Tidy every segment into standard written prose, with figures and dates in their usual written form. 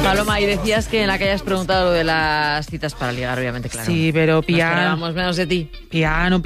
Paloma, y decías que en la que hayas preguntado lo de las citas para ligar, obviamente, claro. Sí, pero piano. Nos esperábamos menos de ti. Piano,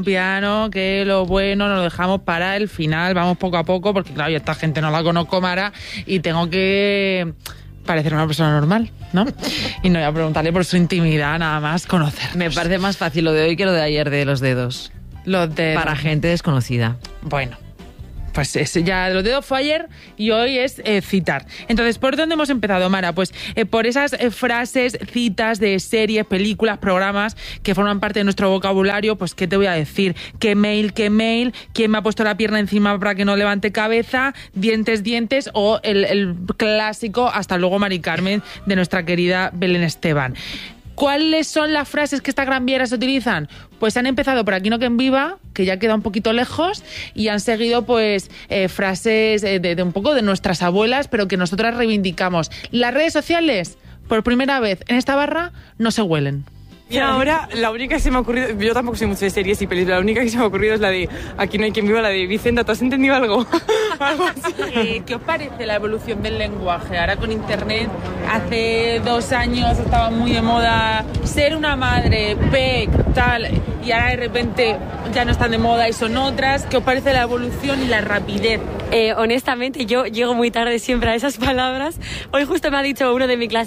que lo bueno nos lo dejamos para el final, vamos poco a poco, porque claro, yo esta gente no la conozco, Mara, y tengo que parecer una persona normal, ¿no? Y no voy a preguntarle por su intimidad, nada más conocer. Me parece más fácil lo de hoy que lo de ayer de los dedos. Los dedos. Para gente desconocida. Bueno. Pues ya los dedos fue ayer y hoy es citar. Entonces, ¿por dónde hemos empezado, Mara? Pues por esas frases, citas de series, películas, programas que forman parte de nuestro vocabulario. Pues, ¿qué te voy a decir? ¿Qué mail? ¿Quién me ha puesto la pierna encima para que no levante cabeza? Dientes, o el clásico Hasta luego, Mari Carmen, de nuestra querida Belén Esteban. ¿Cuáles son las frases que estas gran vieras utilizan? Pues han empezado por Aquí no quien viva, que ya queda un poquito lejos, y han seguido pues frases de un poco de nuestras abuelas, pero que nosotras reivindicamos. Las redes sociales, por primera vez en esta barra, no se huelen. Y ahora, la única que se me ha ocurrido, yo tampoco soy mucho de series y películas, la única que se me ha ocurrido es la de Aquí no hay quien viva, la de Vicenta. ¿Tú has entendido algo? Algo así. ¿Qué os parece la evolución del lenguaje? Ahora con internet, hace 2 años estaba muy de moda ser una madre, tal, y ahora de repente ya no están de moda y son otras. ¿Qué os parece la evolución y la rapidez? Honestamente, yo llego muy tarde siempre a esas palabras. Hoy justo me ha dicho uno de mi clase,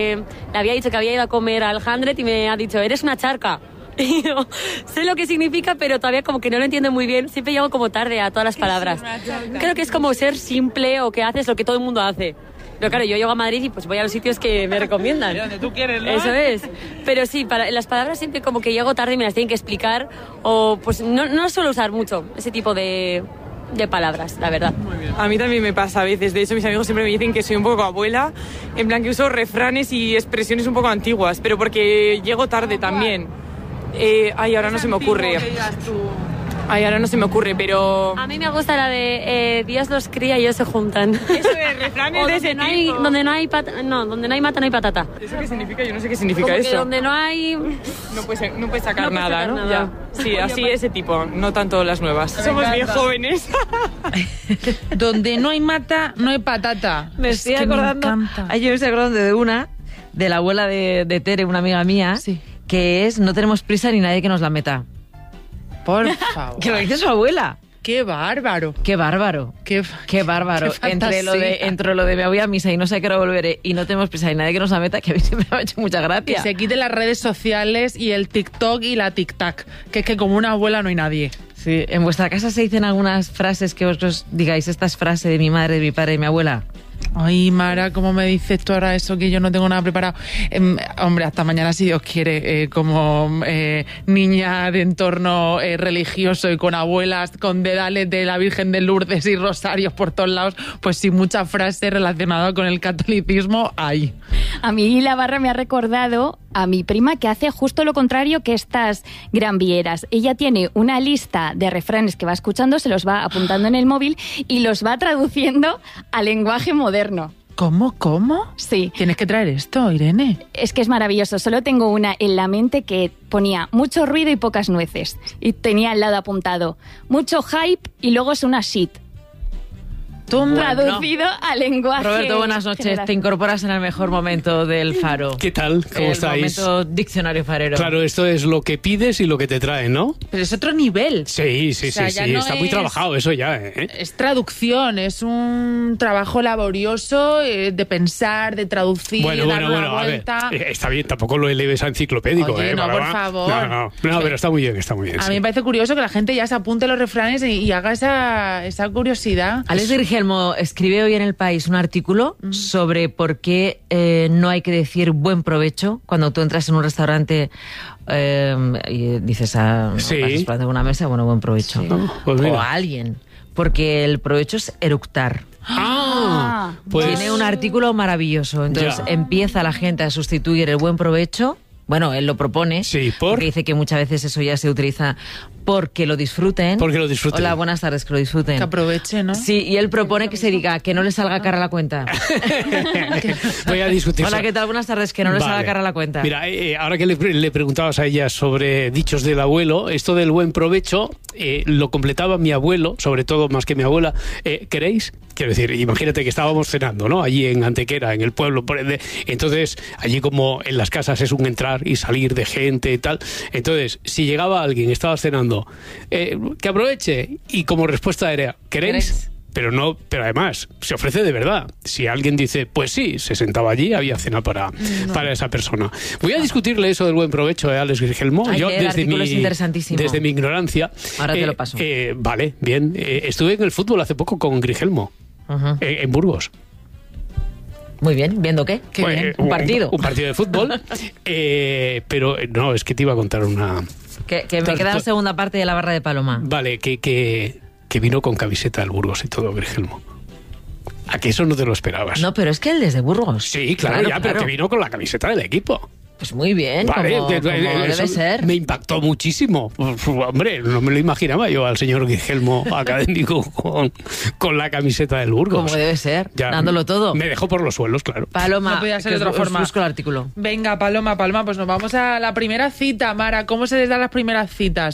le había dicho que había ido a comer al 100 y me ha dicho, eres una charca. Y yo sé lo que significa, pero todavía como que no lo entiendo muy bien. Siempre llego como tarde a todas las palabras. Creo que es como ser simple o que haces lo que todo el mundo hace. Pero claro, yo llego a Madrid y pues voy a los sitios que me recomiendan. Donde tú quieres, ¿no? Eso es. Pero sí, las palabras siempre como que llego tarde y me las tienen que explicar. O pues no suelo usar mucho ese tipo de palabras, la verdad. Muy bien. A mí también me pasa a veces. De hecho, mis amigos siempre me dicen que soy un poco abuela. En plan que uso refranes y expresiones un poco antiguas. Pero porque llego tarde también. Ahora no se me ocurre. Ahora no se me ocurre, pero... A mí me gusta la de Dios los cría y ellos se juntan. Eso de refranes de ese tipo. Donde no hay mata, no hay patata. ¿Eso qué significa? Yo no sé qué significa como eso. Que donde no hay... No puedes sacar nada, ¿no? Nada. Ya. Sí, así ese tipo, no tanto las nuevas. Somos bien jóvenes. Donde no hay mata, no hay patata. Me estoy acordando... Ayer me estoy acordando de la abuela de Tere, una amiga mía, sí, que es no tenemos prisa ni nadie que nos la meta. Por favor. Que lo dice su abuela. ¡Qué bárbaro! ¡Qué bárbaro! ¡Qué bárbaro! Qué entre lo de me voy a misa y no sé a qué hora volveré y no tenemos prisa y nadie que nos la meta, que a mí siempre me ha hecho mucha gracia. Que se quiten las redes sociales y el TikTok y la tic-tac, que es que como una abuela no hay nadie. Sí, ¿en vuestra casa se dicen algunas frases que vosotros digáis, esta es frase de mi madre, de mi padre, de mi abuela? Ay, Mara, ¿cómo me dices tú ahora eso que yo no tengo nada preparado? Hombre, hasta mañana si Dios quiere, como niña de entorno religioso y con abuelas, con dedales de la Virgen de Lourdes y rosarios por todos lados, pues sí, muchas frases relacionadas con el catolicismo hay. A mí la barra me ha recordado a mi prima que hace justo lo contrario que estas gran vieras. Ella tiene una lista de refranes que va escuchando, se los va apuntando en el móvil y los va traduciendo al lenguaje moderno. ¿Cómo? Sí. Tienes que traer esto, Irene. Es que es maravilloso. Solo tengo una en la mente que ponía mucho ruido y pocas nueces. Y tenía al lado apuntado mucho hype y luego es una shit. Traducido al lenguaje. Roberto, buenas noches. general. Te incorporas en el mejor momento del Faro. ¿Qué tal? ¿Cómo estáis? El momento diccionario farero. Claro, esto es lo que pides y lo que te traen, ¿no? Pero es otro nivel. Sí. O sea, ya no Está muy es- trabajado eso ya, ¿eh? Es traducción, es un trabajo laborioso de pensar, de traducir, dar una a ver. vuelta. Está bien, tampoco lo eleves a enciclopédico, Oye, ¿eh? no, Bárbara? por favor. No, pero está muy bien, está muy bien. A sí. mí me parece curioso que la gente ya se apunte los refranes y haga esa curiosidad. Alex Dirgelmo escribe hoy en El País un artículo sobre por qué no hay que decir buen provecho cuando tú entras en un restaurante y dices Sí. vas esperando una mesa, bueno, buen provecho. Pues mira. O a alguien. Porque el provecho es eructar. Pues Tiene un artículo maravilloso. Entonces Ya. empieza la gente a sustituir el buen provecho. Bueno, él lo propone. Sí, porque dice que muchas veces eso ya se utiliza porque lo disfruten. Porque lo disfruten. Hola, buenas tardes, que lo disfruten. Que aproveche, ¿no? Sí, y él propone que se diga que no le salga cara a la cuenta. Voy a discutir. Hola, ¿qué tal? Buenas tardes, que no le salga Vale. cara a la cuenta. Mira, ahora que le preguntabas a ella sobre dichos del abuelo, esto del buen provecho lo completaba mi abuelo, sobre todo más que mi abuela. ¿Queréis? quiero decir, imagínate que estábamos cenando, ¿no? Allí en Antequera, en el pueblo, entonces allí como en las casas es un entrar y salir de gente y tal, entonces si llegaba alguien, estaba cenando, que aproveche, y como respuesta era, ¿queréis? Pero además se ofrece de verdad. Si alguien dice, pues sí, se sentaba allí, había cena para esa persona. Voy a discutirle eso del buen provecho a Alex Grigelmo. Yo desde mi ignorancia. Ahora te lo paso. Vale, bien. Estuve en el fútbol hace poco con Grigelmo, en Burgos. Muy bien, ¿viendo qué? Un partido. Un partido de fútbol. Pero no, es que te iba a contar una... Que me queda la segunda parte de la barra de Paloma. Vale, que vino con camiseta del Burgos y todo, Grigelmo. ¿A que eso no te lo esperabas? No, pero es que él es de Burgos. Sí, claro. Pero que vino con la camiseta del equipo. Pues muy bien, vale, como debe ser. Me impactó muchísimo. Hombre, no me lo imaginaba yo al señor Grigelmo académico con la camiseta del Burgos. Como debe ser, dándolo todo. Me dejó por los suelos, claro. Paloma, no podía ser de otra forma. Busco el artículo. Venga, Paloma, pues nos vamos a la primera cita, Mara. ¿Cómo se les dan las primeras citas?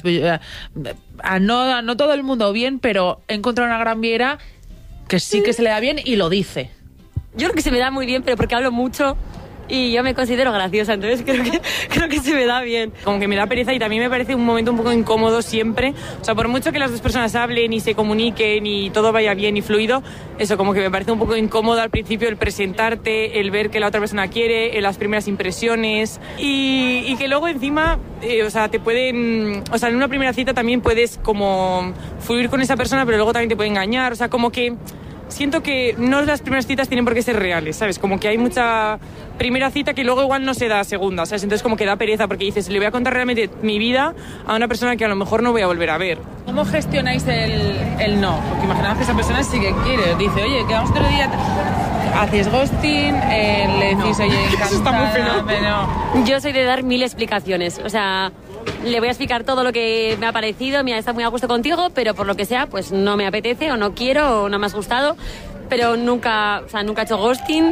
No todo el mundo bien, pero he encontrado una gran viera que sí que se le da bien y lo dice. Yo creo que se me da muy bien, pero porque hablo mucho y yo me considero graciosa, entonces creo que se me da bien. Como que me da pereza y también me parece un momento un poco incómodo siempre. O sea, por mucho que las dos personas hablen y se comuniquen y todo vaya bien y fluido, eso como que me parece un poco incómodo al principio el presentarte, el ver que la otra persona quiere, las primeras impresiones y que luego encima, o sea, te pueden... O sea, en una primera cita también puedes como fluir con esa persona, pero luego también te puede engañar. O sea, como que... Siento que no las primeras citas tienen por qué ser reales, ¿sabes? Como que hay mucha primera cita que luego igual no se da segunda, ¿sabes? Entonces como que da pereza porque dices, le voy a contar realmente mi vida a una persona que a lo mejor no voy a volver a ver. ¿Cómo gestionáis el no? Porque imaginamos que esa persona sí que quiere. Dice, oye, quedamos otro día... Haces ghosting, le decís, oye, encantada, eso está muy feo. Pero... Yo soy de dar 1000 explicaciones, o sea... Le voy a explicar todo lo que me ha parecido, mira, está muy a gusto contigo, pero por lo que sea, pues no me apetece o no quiero o no me has gustado, pero nunca he hecho ghosting,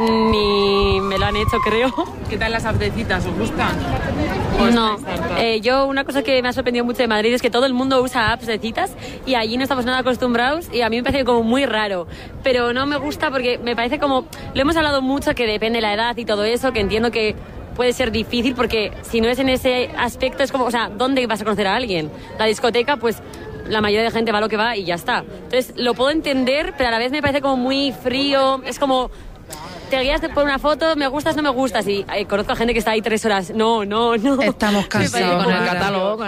ni me lo han hecho, creo. ¿Qué tal las apps de citas? ¿Os gustan? No, yo una cosa que me ha sorprendido mucho de Madrid es que todo el mundo usa apps de citas y allí no estamos nada acostumbrados y a mí me parece como muy raro, pero no me gusta porque me parece como, lo hemos hablado mucho que depende de la edad y todo eso, que entiendo que puede ser difícil porque si no es en ese aspecto es como, o sea, ¿dónde vas a conocer a alguien? La discoteca, pues la mayoría de gente va a lo que va y ya está. Entonces lo puedo entender, pero a la vez me parece como muy frío, es como... Te guías por una foto, me gustas, no me gustas. Y conozco a gente que está ahí 3 horas. No. Estamos cansados. Con el catálogo.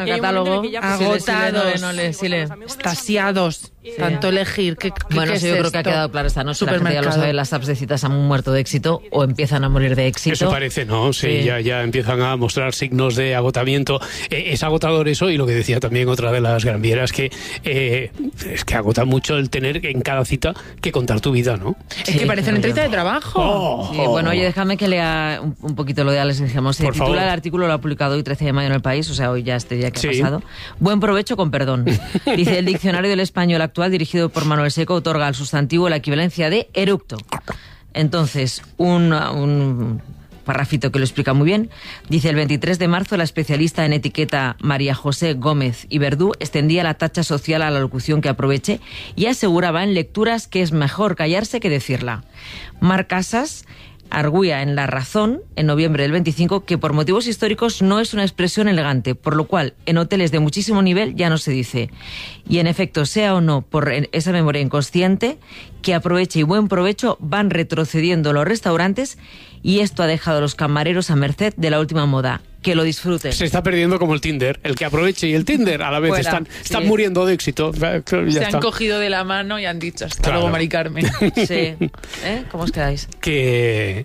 Agotados. Estasiados. Tanto elegir. Bueno, eso yo creo que ha quedado claro esta noche. La gente ya lo sabe, las apps de citas han muerto de éxito o empiezan a morir de éxito. Eso parece, ¿no? Sí. Ya empiezan a mostrar signos de agotamiento. Es agotador eso, y lo que decía también otra de las gran vieras, que es que agota mucho el tener en cada cita que contar tu vida, ¿no? Es que parece una entrevista de trabajo. Sí, bueno, oye, déjame que lea un poquito lo de Alex Grigelmo. Se titula el artículo, lo ha publicado hoy 13 de mayo en El País, o sea, hoy ya este día que ha pasado. Buen provecho con perdón. Dice, el diccionario del español actual, dirigido por Manuel Seco, otorga al sustantivo la equivalencia de eructo. Entonces, un parrafito que lo explica muy bien. Dice, el 23 de marzo la especialista en etiqueta María José Gómez y Verdú extendía la tacha social a la locución que aproveche y aseguraba en lecturas que es mejor callarse que decirla. Marc Casas arguía en La Razón, en noviembre del 25, que por motivos históricos no es una expresión elegante, por lo cual en hoteles de muchísimo nivel ya no se dice. Y en efecto, sea o no por esa memoria inconsciente, que aproveche y buen provecho van retrocediendo los restaurantes y esto ha dejado a los camareros a merced de la última moda. Que lo disfruten. Se está perdiendo como el Tinder. El que aproveche y el Tinder a la vez están muriendo de éxito. Se han cogido de la mano y han dicho, hasta luego, Mari Carmen. Sí. ¿Cómo os quedáis? Que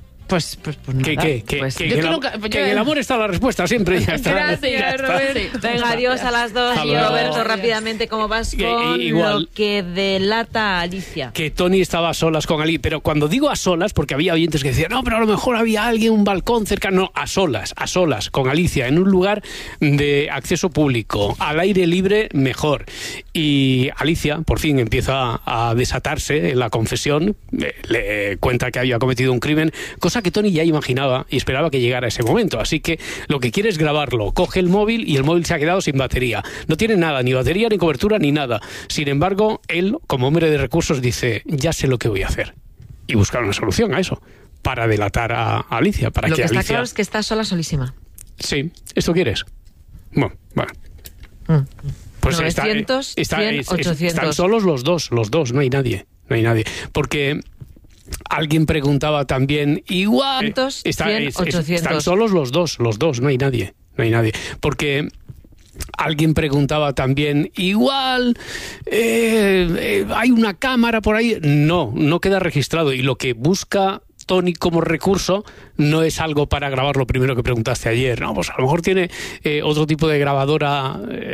en el amor está la respuesta siempre. Ya está. Gracias, Roberto. Venga, adiós a las dos. Y Roberto, rápidamente, ¿cómo vas con lo que delata a Alicia? Que Tony estaba a solas con Ali, pero cuando digo a solas, porque había oyentes que decían, no, pero a lo mejor había alguien, un balcón cercano. No, a solas, con Alicia, en un lugar de acceso público, al aire libre, mejor. Y Alicia, por fin, empieza a desatarse en la confesión, le cuenta que había cometido un crimen, cosa cosa que Tony ya imaginaba y esperaba que llegara ese momento. Así que lo que quiere es grabarlo. Coge el móvil y el móvil se ha quedado sin batería. No tiene nada, ni batería, ni cobertura, ni nada. Sin embargo, él, como hombre de recursos, dice, ya sé lo que voy a hacer. Y buscar una solución a eso, para delatar a Alicia. Para lo que Alicia... está claro es que está sola, solísima. Sí, ¿esto quieres? Bueno. Pues 900, 100, 800. Están solos los dos, no hay nadie. Porque alguien preguntaba también, igual... ¿Cuántos? 100, 800. Están solos los dos, no hay nadie. Porque... alguien preguntaba también, igual hay una cámara por ahí. No queda registrado. Y lo que busca Tony como recurso no es algo para grabar lo primero que preguntaste ayer. No, pues a lo mejor tiene otro tipo de grabadora